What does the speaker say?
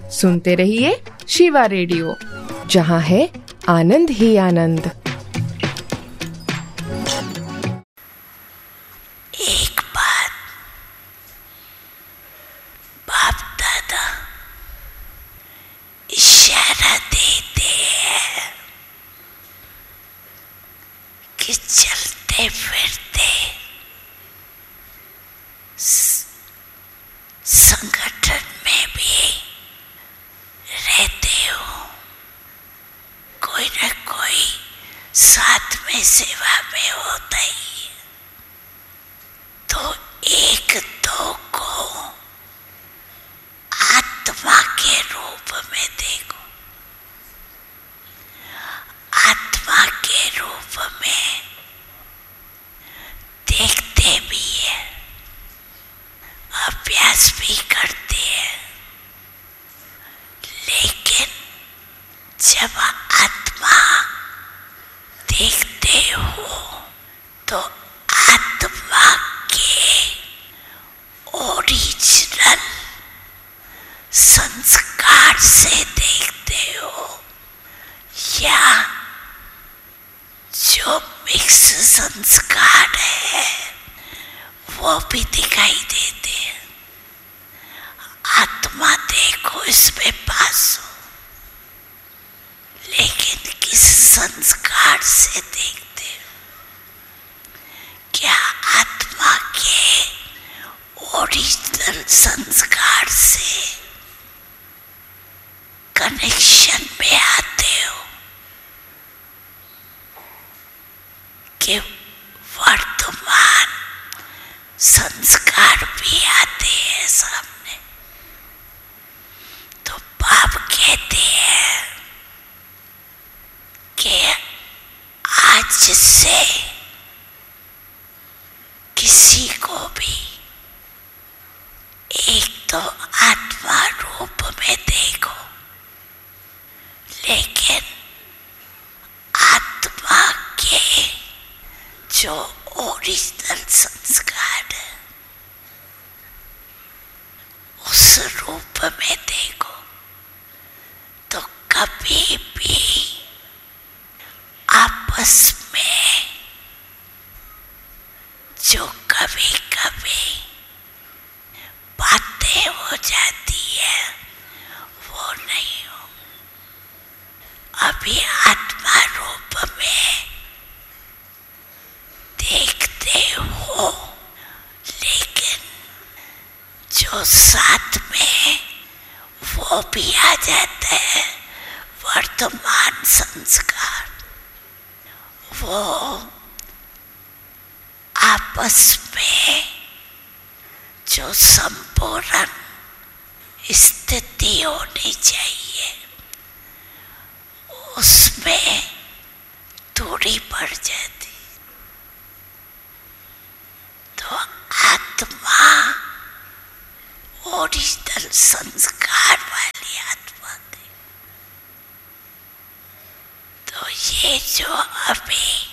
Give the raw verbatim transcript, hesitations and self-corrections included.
सुनते रहिए शिवा रेडियो, जहाँ है आनंद ही आनंद। एक बात बाप दादा इशारा देते हैं कि चलते फिरते संगठन में भी रहते हो, कोई न कोई साथ में सेवा में होता ही है, तो एक दो को आत्मा के रूप में देखो। आत्मा के रूप में देखते भी है, अभ्यास भी करते हैं, लेकिन जब आत्मा देखते हो तो आत्मा के ओरिजिनल संस्कार से देखते हो, या जो मिक्स संस्कार है वो भी दिखाई देते हैं। आत्मा देखो इसमें पास हो, लेकिन किस संस्कार से देखते हो? क्या आत्मा के ओरिजिनल संस्कार से कनेक्शन में आते हो कि वर्तमान संस्कार भी आते हैं सामने? तो बाप कहते हैं कि आज से किसी को भी एक तो आत्मा रूप में देखो, लेकिन आत्मा के जो ओरिजिनल संस्कार है उस रूप में देखो, तो कभी भी आपस में जो कभी कभी बातें हो जाती है वो नहीं हो। अभी आत्मा रूप में देखते हो, लेकिन जो साथ में वो भी आ जाता है वर्तमान संस्कार, वो आपस में जो संपूर्ण स्थिति होनी चाहिए उसमें दूरी पड़ जाती। तो आत्मा ओरिजिनल संस्कार वाली आत्मा थी। तो ये जो अभी